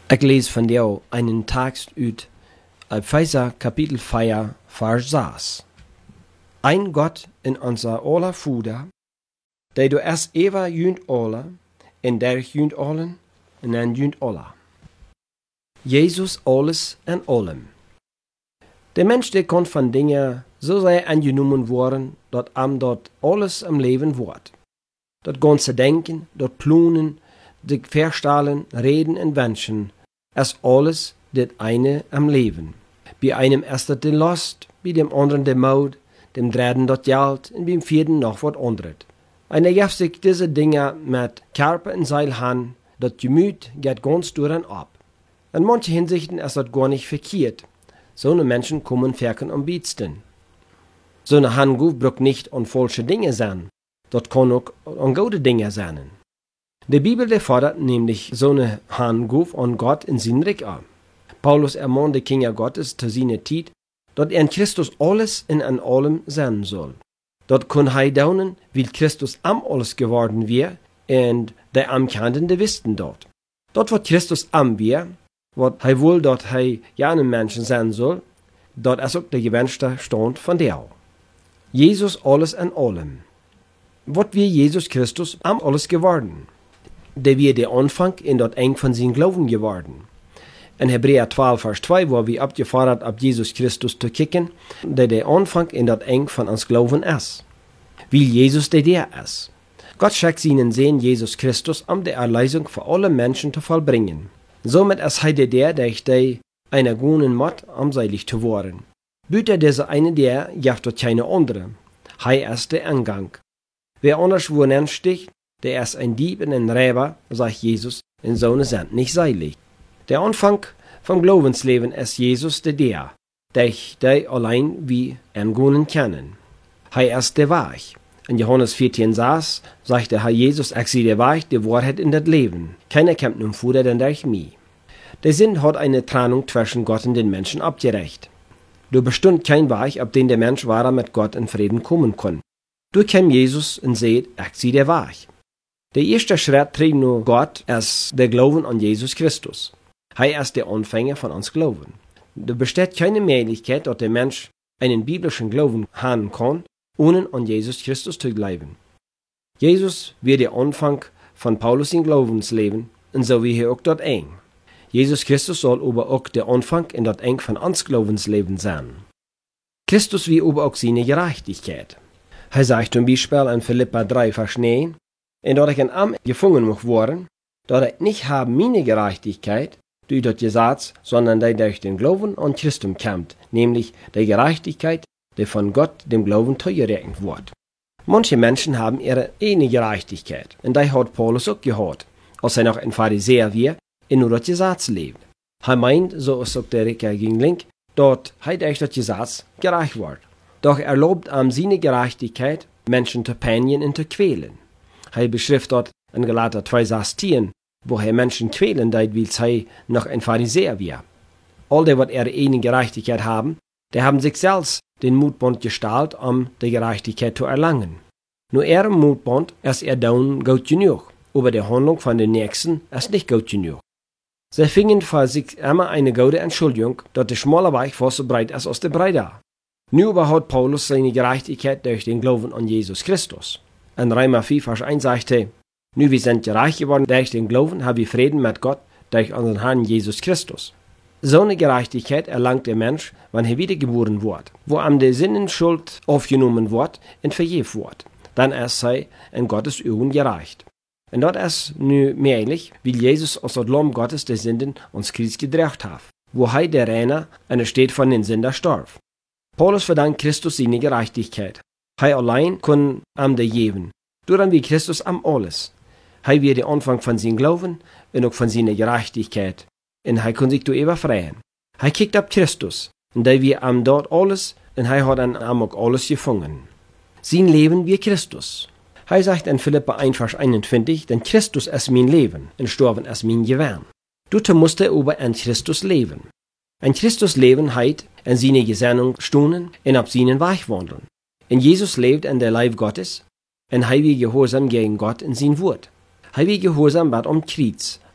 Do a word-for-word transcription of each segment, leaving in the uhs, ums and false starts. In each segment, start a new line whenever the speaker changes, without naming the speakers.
Ik lees van jou einen tekst uit Epheser kapitel vier, vers zes. Ein Gott in unser aller Vader, der du es ever junt alle, en der junt allen, en en junt alla. Jesus alles en allem. Der Mensch, der kann von Dingen so sehr angenommen worden, dat am dort alles im Leben wordt. Dat ganze Denken, dat Planen, de Verstellen, Reden und Wünschen, es alles das eine am Leben. Bei einem ist das die Lust, bei dem anderen die Maut, dem dritten das Geld und beim vierten noch was anderes. Einer gibt sich diese Dinge mit Körper und Seil an, das Gemüt geht ganz durch und ab. In manchen Hinsichten ist das gar nicht verkehrt. So eine Menschen kommen verken am besten. So eine Handguf braucht nicht an falsche Dinge sein. Das kann auch an gute Dinge sein. Die Bibel der fordert nämlich so eine Handguf an Gott in seinen Reich an. Paulus ermahnt die Kinder Gottes zu seiner Zeit, dass er in Christus alles in an allem sein soll. Dort kann er daunen, weil Christus am alles geworden wäre, und die am kannten, die wussten dort. Dort, wo Christus am wäre, was er wohl dort er ja einen Menschen sein soll, dort ist auch der gewünschte Stand von der. Jesus alles in allem. Was wir Jesus Christus am alles geworden? Der wir der Anfang in dort eng von seinem Glauben geworden. In Hebräer zwölf, Vers zwei, wo wir abgefordert ab Jesus Christus zu kicken, der der Anfang in dort eng von uns Glauben ist. Weil Jesus der der ist. Gott schickt seinen Sohn Jesus Christus, um die Erlösung für alle Menschen zu vollbringen. Somit ist er der der, der ich der einer guten Mord um seilig zu werden. Büter dieser eine der, gibt dort keine andere. Er ist der Eingang. Wer anders wo nennt sticht, der ist ein Dieb und ein Räuber, sagt Jesus, in so einer Sand nicht seilig. Der Anfang vom Glaubensleben ist Jesus der der, der ich der allein wie angehen kennen. Er ist der Weg. In Johannes vierzehn saß, sagt der Herr Jesus, ich sehe der Weg, die Wahrheit in das Leben. Keiner kommt nun vor, denn durch mich. Der Sinn hat eine Trennung zwischen Gott und den Menschen abgerecht. Du bestund kein Weg, ab dem der Mensch wahrer mit Gott in Frieden kommen kann. Du kam Jesus und seht, ich sehe der Weg. Der erste Schritt trägt nur Gott, ist der Glauben an Jesus Christus. Er ist der Anfänger von uns Glauben. Da besteht keine Möglichkeit, dass der Mensch einen biblischen Glauben haben kann, ohne an Jesus Christus zu glauben. Jesus wird der Anfang von Paulus im Glaubensleben und so wie er auch dort eng. Jesus Christus soll aber auch der Anfang in dort eng von uns Glaubensleben sein. Christus wie aber auch seine Gerechtigkeit. Er sagt zum Beispiel in Philippa drei, Vers neun, und dort ich in Am gefangen muss worden, dort ich nicht haben meine Gerechtigkeit, durch das Gesetz, sondern die durch den Glauben an Christus kommt, nämlich die Gerechtigkeit, die von Gott dem Glauben zugerechnet wird. Manche Menschen haben ihre eigene Gerechtigkeit, und die hat Paulus auch gehabt, als er noch ein Pharisäer war, in nur das Gesetz lebt. Er meint, so ist auch der Ricker gegen Link, dort er durch das Gesetz gerecht wird. Doch er lobt am seine Gerechtigkeit, Menschen zu peinigen und zu quälen. Er beschrift dort in Galater zwei, Vers wo er Menschen quälen, weil sie noch ein Pharisäer war. All die, was ihre eigene Gerechtigkeit haben, die haben sich selbst den Mutbund gestaltet, um die Gerechtigkeit zu erlangen. Nur ihrem Mutbund ist er dann gut genug, aber die Handlung von den Nächsten ist nicht gut genug. Sie fingen für sich immer eine gute Entschuldigung, dass der schmale Weg fast so breit ist als der breite. Nun aber hat Paulus seine Gerechtigkeit durch den Glauben an Jesus Christus. In Römer vier, Vers eins sagt er, nun wir sind gerecht geworden durch den Glauben, haben wir Frieden mit Gott durch unseren Herrn Jesus Christus. So eine Gerechtigkeit erlangt der Mensch, wenn er wiedergeboren wird, wo am der Sinnenschuld aufgenommen wird und vergeben wird. Dann ist er in Gottes Augen gerecht. Und dort ist nun möglich, weil Jesus aus dem Lamm Gottes der Sünden uns Kreuz gedreht hat, wo er der Reiner an der Stadt von den Sündern starb. Paulus verdankt Christus seine Gerechtigkeit. Er allein kann am der geben, durch wie Christus am alles. Er wird der Anfang von seinem Glauben und auch von seiner Gerechtigkeit. Und er kann sich darüber freuen. Er kickt ab Christus, und der wir am dort alles, und er hat an am auch alles gefangen. Sein Leben wie Christus. Er sagt in Philippa eins, Vers einundzwanzig, denn Christus ist mein Leben, und Sterben ist mein Gewinn. Du musst aber an Christus leben. An Christus leben heit, in seine Gesinnung stunden, und auf seinen Weg wandeln. Und Jesus lebt in der Leib Gottes, und er wird gehorsam gegen Gott in sein Wort. Er wird gehorsam bat um Kreuz.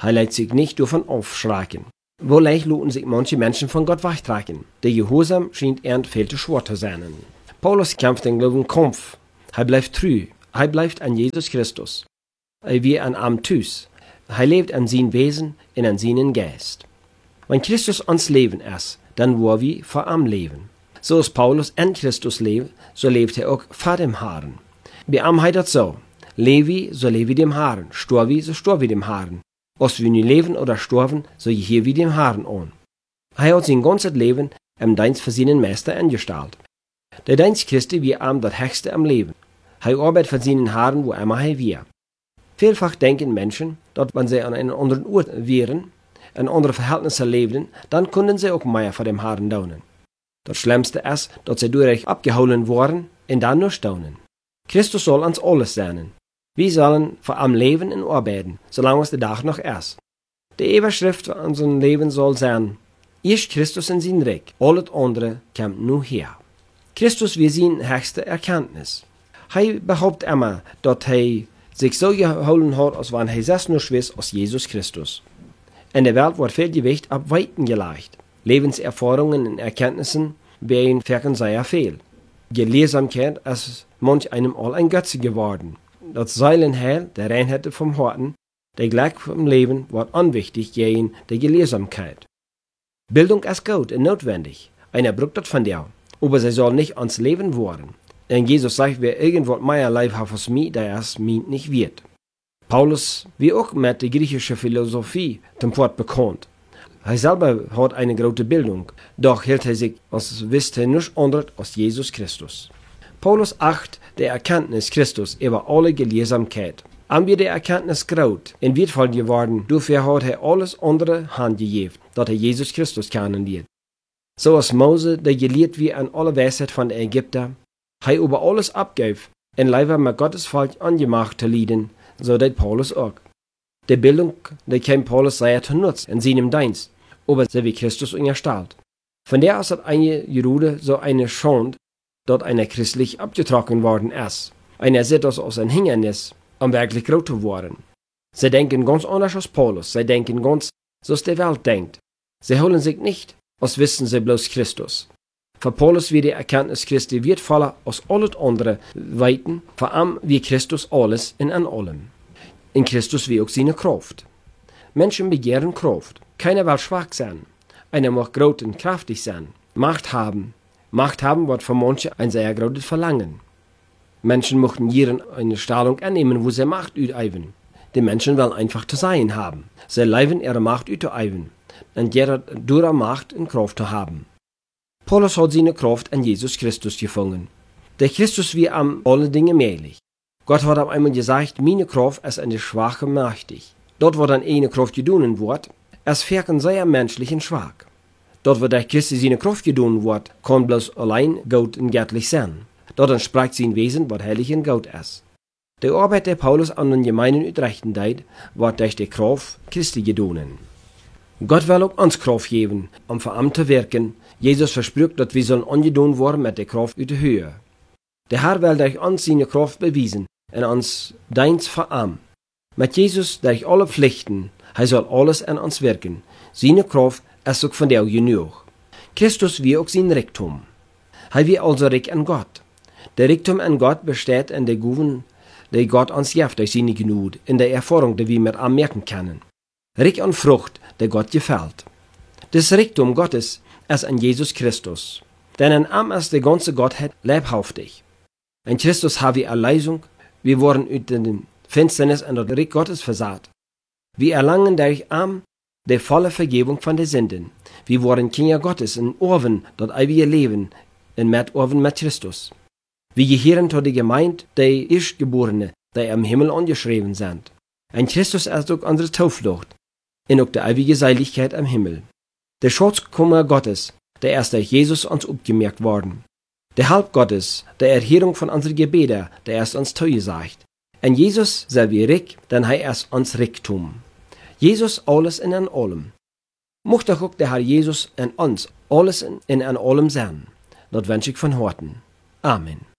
Hij lässt sich nicht davon aufschrecken. Wo leicht lassen sich manche Menschen von Gott wegtragen. Der Gehorsam scheint eher viel zu schwer zu sein. Paulus kämpft den Glauben Kampf. Er bleibt treu. Er bleibt an Jesus Christus. Er wird an ihm Tüß. Er lebt an sein Wesen und an seinen Geist. Wenn Christus uns Leben ist, dann wollen wir vor ihm leben. So als Paulus an Christus lebt, so lebt er auch vor dem Herrn. Bei ihm heißt das so: Levi, so lebe dem Herrn. Storvi, so storvi dem Herrn. Als wir nu leben oder sterben, so hier wie dem Herrn an. Er hat sein ganzes Leben im Dienst für seinen Meister angestellt. Der Dienst Christi wie ihm das Höchste am Leben. Er arbeitet für seinen Herrn, wo immer er wir. Vielfach denken Menschen, dass wenn sie an einem anderen Ort wären, in andere Verhältnisse lebten, dann können sie auch mehr für dem Herrn daunen. Das Schlimmste ist, dass sie durch abgeholt wurden und dann nur staunen. Christus soll uns alles sein. Wir sollen vor ihm leben und arbeiten, solange es der Tag noch ist. Die Überschrift für unser Leben soll sein: Erst Christus in sein Reich, alles andere kommt nur her. Christus wir seine höchste Erkenntnis. Er behauptet immer, dass er sich so gehalten hat, als wenn er selbst nur schwiss als Jesus Christus. In der Welt wird viel Gewicht auf Weiten gelegt. Lebenserfahrungen und Erkenntnissen bei ihnen wirken sehr viel. Gelehrsamkeit ist manch einem all ein Götze geworden. Das Seelenheil, der Reinheit vom Horten, der Glück vom Leben wird unwichtig gegen die Gelehrsamkeit. Bildung ist gut und notwendig. Einer braucht das von dir, aber sie soll nicht ans Leben werden. Denn Jesus sagt, wer irgendwas mehr leibhaft als mir, der es mir nicht wird. Paulus, wie auch mit der griechischen Philosophie zum Wort bekannt. Er selber hat eine große Bildung, doch hielt er sich, als wüsste nichts anderes als Jesus Christus. Paulus acht der Erkenntnis Christus über alle Gelehrsamkeit. An wir der Erkenntnis graut, in wertvoll geworden, dafür hat er alles andere handgegeben, dass er Jesus Christus kennenlernt. So als Mose, der gelehrt wie an alle Weisheit von den Ägypter, er über alles abgab, in Leiber mit Gottes Volk angemacht zu leiden, so dat Paulus auch. Die Bildung, die kam Paulus sehr zu Nutz in seinem Dienst, aber sie wie Christus unterstellt. Von der aus hat einige Jude so eine Schande, dort einer christlich abgetrocknet worden ist. Einer sieht das als ein Hindernis, um wirklich groß zu werden. Sie denken ganz anders als Paulus, sie denken ganz, so als die Welt denkt. Sie holen sich nicht, als wissen sie bloß Christus. Für Paulus wird die Erkenntnis Christi wertvoller als alles andere Weiten, vor allem wie Christus alles in an allem. In Christus wie auch seine Kraft. Menschen begehren Kraft. Keiner will schwach sein. Einer muss groß und kraftig sein. Macht haben. Macht haben wird für manche ein sehr großes Verlangen. Menschen möchten hier eine Stellung annehmen, wo sie Macht üben. Die Menschen wollen einfach zu sein haben. Sie leiden ihre Macht üben. Und jeder durch Macht und Kraft zu haben. Paulus hat seine Kraft an Jesus Christus gefunden. Der Christus wie am alle Dinge möglich. Gott hat einmal gesagt, meine Kraft ist an der Schwache mächtig. Dort, wo dann eine Kraft gedonen wird, es wirken sehr menschlich und schwach. Dort, wo der Christus seine Kraft gedonen wird, kann bloß allein Gott und göttlich sein. Dort entspricht sein Wesen, was heilig und Gott ist. Die Arbeit der Paulus an den Gemeinden Utrechten deit, wird durch die Kraft Christi gedonen. Gott will auch uns Kraft geben, um für ihm zu wirken. Jesus verspricht, dass wir sollen angedont worden mit der Kraft aus der Höhe. Der Herr will durch uns seine Kraft beweisen und uns Dienst für ihm. Mit Jesus durch alle Pflichten, er soll alles an uns wirken. Seine Kraft ist auch von der genug. Christus wie auch sein Reichtum. Er wie also reich an Gott. Der Reichtum an Gott besteht in der Gaben, die Gott uns gibt durch seine Gnade, in der Erfahrung, die wir mit ihm merken können. Reich an Frucht, der Gott gefällt. Das Reichtum Gottes ist an Jesus Christus. Denn an ihm ist die ganze Gottheit leibhaftig. In Christus haben wir Erlösung, wir wurden aus der Finsternis in das Reich Gottes versaat. Wir erlangen durch ihm die volle Vergebung von den Sünden. Wir wurden Kinder Gottes in Orven, dort ewige Leben, in mit Orven mit Christus. Wir gehören zu der Gemeinde der Erstgeborenen, die im Himmel angeschrieben sind. In Christus ist auch unsere Zuflucht, in auch die ewige Seligkeit im Himmel. Der Schutzkummer Gottes, der ist durch Jesus uns abgemerkt worden. Der Halb Gottes, der Erhörung von unseren Gebeten, der ist uns zugesagt. In Jesus sei wir reich, denn er ist uns Reichtum. Jesus alles in an allem. Mocht doch auch der Herr Jesus in uns alles in, in an allem sein. Das wünsche ich von Herzen. Amen.